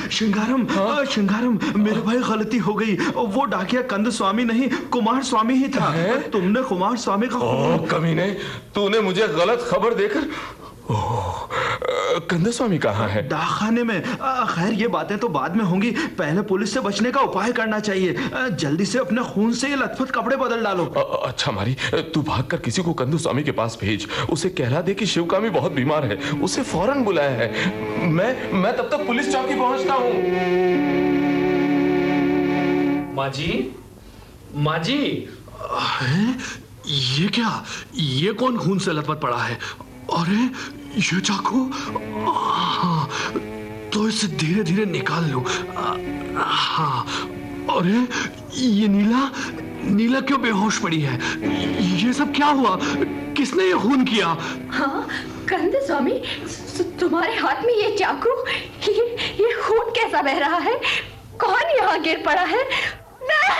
श्रृंगारम, श्रृंगारम, मेरे भाई गलती हो गई। वो डाकिया कंद स्वामी नहीं, कुमार स्वामी ही था। तुमने कुमार स्वामी का कमीने, तूने मुझे गलत खबर देकर। कंद स्वामी कहाँ है? डाकखाने में। खैर ये बातें तो बाद में होंगी, पहले पुलिस से बचने का उपाय करना चाहिए। जल्दी से अपने खून से ये लथपथ कपड़े बदल डालो। अच्छा मारी, तू भागकर किसी को कंदू स्वामी के पास भेज। उसे कहला दे कि शिवकामी बहुत बीमार है, उसे फौरन बुलाया है। मैं तब तक पुलिस चौकी पहुंचता हूँ। माँ जी, माँ जी। ये क्या? ये कौन खून से लथपथ पड़ा है? अरे ये चाकू, तो इसे धीरे धीरे निकाल लो। हाँ, अरे ये नीला क्यों बेहोश पड़ी है? ये सब क्या हुआ? किसने ये खून किया? हाँ कंद स्वामी, तुम्हारे हाथ में ये चाकू, ये खून कैसा बह रहा है? कौन यहाँ गिर पड़ा है?